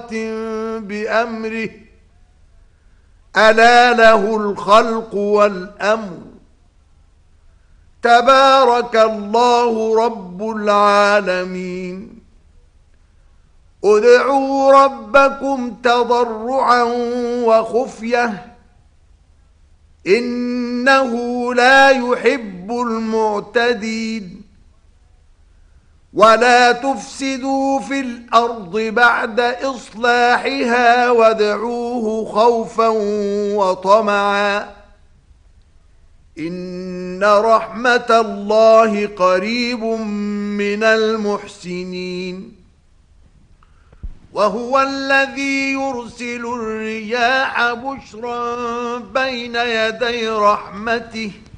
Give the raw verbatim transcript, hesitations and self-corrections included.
بأمره ألا له الخلق والأمر تبارك الله رب العالمين ادعوا ربكم تضرعا وخفية إنه لا يحب المعتدين ولا تفسدوا في الأرض بعد إصلاحها وادعوه خوفا وطمعا إن رحمة الله قريب من المحسنين وهو الذي يرسل الرياح بشرا بين يدي رحمته